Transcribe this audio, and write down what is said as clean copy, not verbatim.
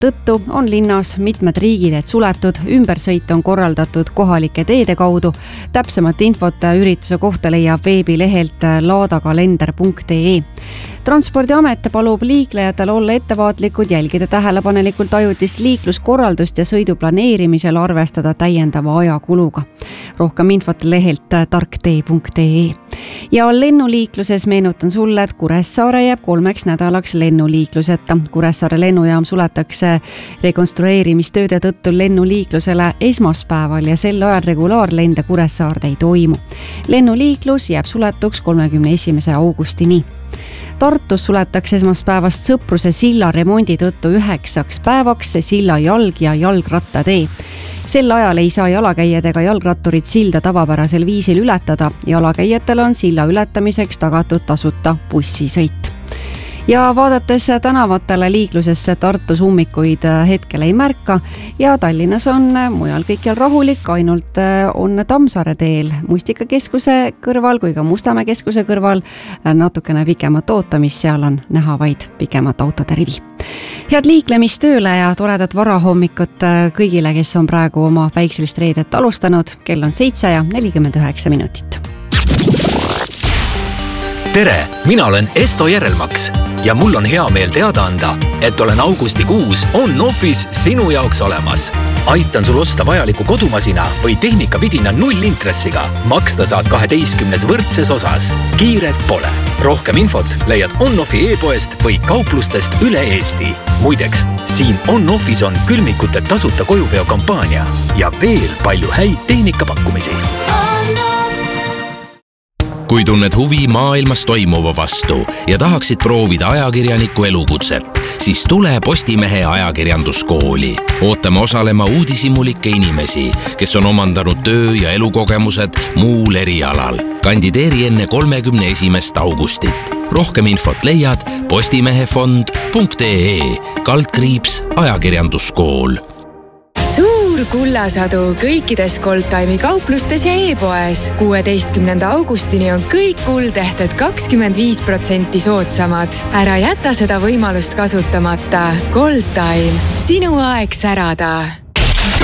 tõttu on linnas mitmed riigiteed suletud, ümbersõit on korraldatud kohalike teede kaudu. Täpsemat infot ürituse kohta leiab veebilehelt laadakalender.ee. Transpordiamet palub liiklejatel olla ettevaatlikud, jälgida tähelepanelikult ajutist liikluskorraldust ja sõidu planeerimisel arvestada täiendava ajakuluga. Rohkem infot lehelt tarktee.ee. Ja lennuliikluses meenutan sulle, et Kuressaare jääb 3 nädalaks lennuliikluseta. Kuressaare lennujaam suletakse rekonstrueerimistööde tõttu lennuliiklusele esmaspäeval ja sel ajal regulaarlende Kuressaarde ei toimu. Lennuliiklus jääb suletuks 31. augustini. Tartus suletakse esmaspäevast Sõpruse silla remondi tõttu 9 päevaks silla jalg- ja jalgrattatee. Sel ajal ei saa jalakäijad ega jalgratturid silda tavapärasel viisil ületada. Jalakäijatel on silla ületamiseks tagatud tasuta bussisõit. Ja vaadates tänavatele liiklusesse Tartus ummikuid hetkel ei märka ja Tallinnas on mujal kõikjal rahulik, ainult on Tammsaare teel Mustikakeskuse kõrval kui ka Mustamäe keskuse kõrval natukene pikemat ootamist, seal on näha vaid pikemat autode rivi. Head liiklemist tööle ja toredat varahommikut kõigile, kes on praegu oma päikselist reedet alustanud. Kell on 7:49. Tere, mina olen Esto Järelmaks ja mul on hea meel teada anda, et olen augustikuus On-Office sinu jaoks olemas. Aitan sul osta vajaliku kodumasina või tehnikavidina 0 intressiga. Maksta saad 12 võrdses osas. Kiiret pole. Rohkem infot leiad On-Office e-poest või kauplustest üle Eesti. Muideks, siin On-Office on külmikute tasuta kojuveo kampaania ja veel palju häid tehnikapakkumisi. Kui tunned huvi maailmas toimuva vastu ja tahaksid proovida ajakirjaniku elukutset, siis tule Postimehe ajakirjanduskooli. Ootame osalema uudishimulikke inimesi, kes on omandanud töö- ja elukogemused muul erialal. Kandideeri enne 31. augustit. Rohkem infot leiad postimehefond.ee/ajakirjanduskool. Kullasadu kõikides Goldtime'i kauplustes ja e-poes. 16. augustini on kõik kuldehted 25% soodsamad. Ära jäta seda võimalust kasutamata. Goldtime. Sinu aeg särada.